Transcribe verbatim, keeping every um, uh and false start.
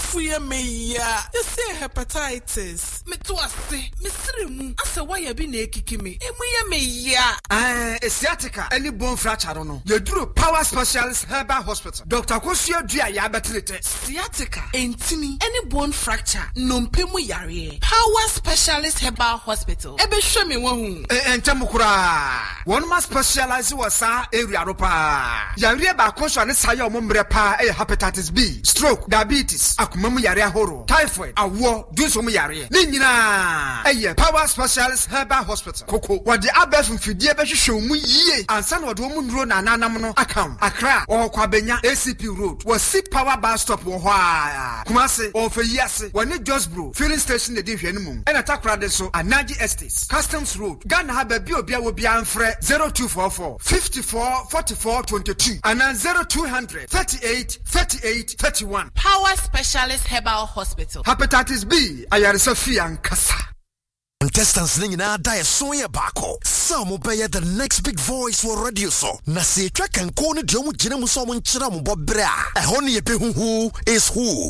fufuye me ya. You say hepatitis. Me to ase. Me sirimu. Ase wa ya bi na ekiki me. Emu ye me ya. Eh, sciatica. Any bone fracture no. You do Power Specialist Herbal Hospital. Doctor Kosio Dua ya betrete. Sciatica. Entini. Any bone fracture. Nompe mu yare. Power Specialist Herbal Hospital. Ebe show me one. Eh, entemukura. One man specialize wasa area ropa. Yare ba kosho ne saya omombre pa e hepatitis B, stroke, diabetes, akumemu yare ahoro, typhoid, awo, dunso mu yare. Ni nyina eye Power Specialist Herbal Hospital. Koko wode abef mfidie be hwehwe mu yie. Ansa na wode omu nduro na nanam no akam. Accra o kwabenya A C P Road. Wo sit Power Bus Stop wo ho a. Kumase o fe yiase. Woni Josbro filling station de di hwene mum. E na takra de so Anaji Estates, Customs Road. Ghana ha ba bi obi a wo bia mfre zero two four four, five four, four four two two and zero two hundred, thirty-eight, thirty-eight, thirty-one. Power Specialist Herbal Hospital. Hepatitis B, ayaresa fi ankasa. Contestants nina die soya bako. Some obey the next big voice for radio so. Na se track and corner jomu jina muso mun chira mu bobra. E honi ye pe hu is who.